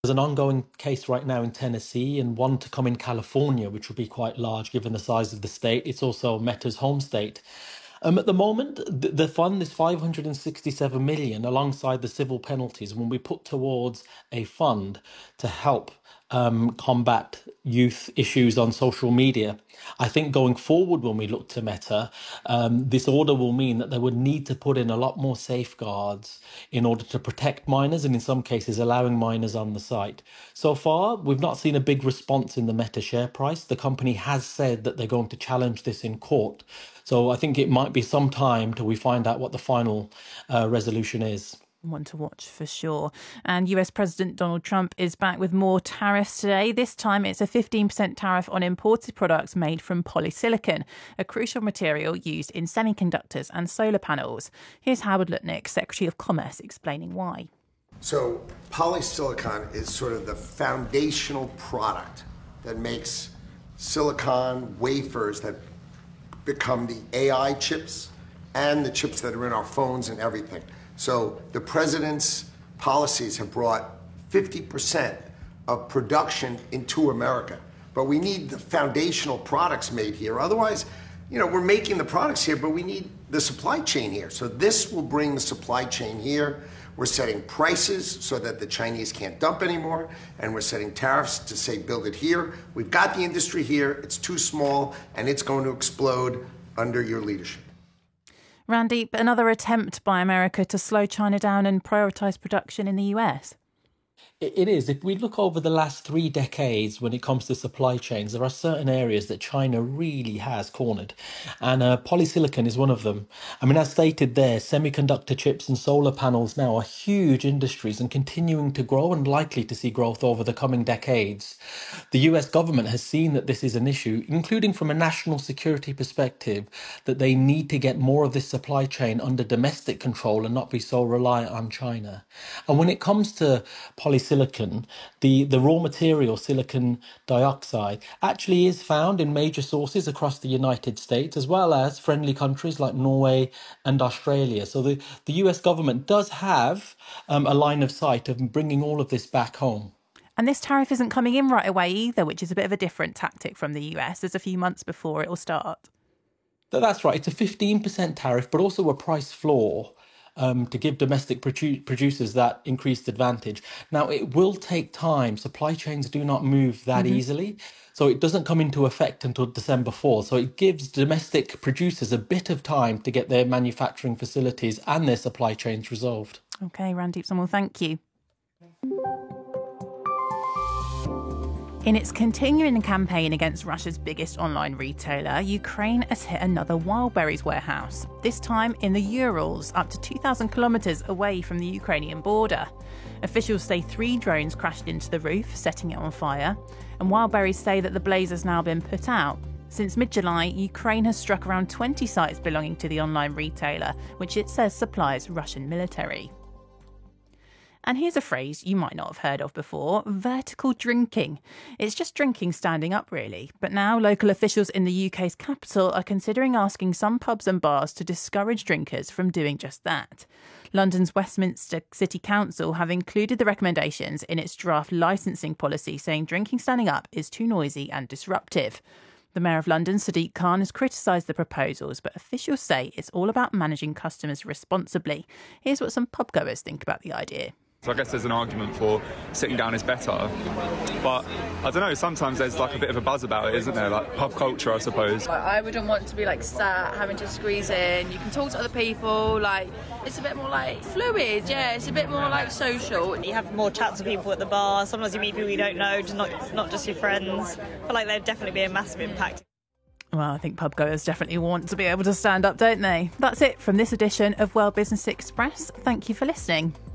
There's an ongoing case right now in Tennessee and one to come in California, which would be quite large given the size of the state. It's also Meta's home state. At the moment, the fund is 567 million alongside the civil penalties when we put towards a fund to help combat youth issues on social media. I think going forward, when we look to Meta, this order will mean that they would need to put in a lot more safeguards in order to protect minors and in some cases allowing minors on the site. So far, we've not seen a big response in the Meta share price. The company has said that they're going to challenge this in court. So I think it might be some time till we find out what the final resolution is. One to watch for sure. And US President Donald Trump is back with more tariffs today. This time it's a 15% tariff on imported products made from polysilicon, a crucial material used in semiconductors and solar panels. Here's Howard Lutnick, Secretary of Commerce, explaining why. So polysilicon is sort of the foundational product that makes silicon wafers that become the AI chips and the chips that are in our phones and everything. So the president's policies have brought 50% of production into America. But we need the foundational products made here. Otherwise, we're making the products here, but we need the supply chain here. So this will bring the supply chain here. We're setting prices so that the Chinese can't dump anymore, and we're setting tariffs to say build it here. We've got the industry here. It's too small, and it's going to explode under your leadership. Randeep, another attempt by America to slow China down and prioritise production in the US. It is. If we look over the last 3 decades when it comes to supply chains, there are certain areas that China really has cornered. And polysilicon is one of them. I mean, as stated there, semiconductor chips and solar panels now are huge industries and continuing to grow and likely to see growth over the coming decades. The US government has seen that this is an issue, including from a national security perspective, that they need to get more of this supply chain under domestic control and not be so reliant on China. And when it comes to polysilicon, the raw material, silicon dioxide, actually is found in major sources across the United States, as well as friendly countries like Norway and Australia. So the US government does have a line of sight of bringing all of this back home. And this tariff isn't coming in right away either, which is a bit of a different tactic from the US. There's a few months before it will start. That's right. It's a 15% tariff, but also a price floor to give domestic producers that increased advantage. Now, it will take time. Supply chains do not move that easily. So it doesn't come into effect until December 4th. So it gives domestic producers a bit of time to get their manufacturing facilities and their supply chains resolved. OK, Randeep Samuel, thank you. In its continuing campaign against Russia's biggest online retailer, Ukraine has hit another Wildberries warehouse, this time in the Urals, up to 2,000 kilometres away from the Ukrainian border. Officials say 3 drones crashed into the roof, setting it on fire, and Wildberries say that the blaze has now been put out. Since mid-July, Ukraine has struck around 20 sites belonging to the online retailer, which it says supplies Russian military. And here's a phrase you might not have heard of before: vertical drinking. It's just drinking standing up, really. But now local officials in the UK's capital are considering asking some pubs and bars to discourage drinkers from doing just that. London's Westminster City Council have included the recommendations in its draft licensing policy, saying drinking standing up is too noisy and disruptive. The Mayor of London, Sadiq Khan, has criticised the proposals, but officials say it's all about managing customers responsibly. Here's what some pubgoers think about the idea. So I guess there's an argument for sitting down is better, but I don't know, sometimes there's like a bit of a buzz about it, isn't there? Like pub culture, I suppose. I wouldn't want to be like sat, having to squeeze in. You can talk to other people, like it's a bit more like fluid, yeah, it's a bit more like social. You have more chats with people at the bar, sometimes you meet people you don't know, just not just your friends. I feel like there'd definitely be a massive impact. Well, I think pubgoers definitely want to be able to stand up, don't they? That's it from this edition of World Business Express. Thank you for listening.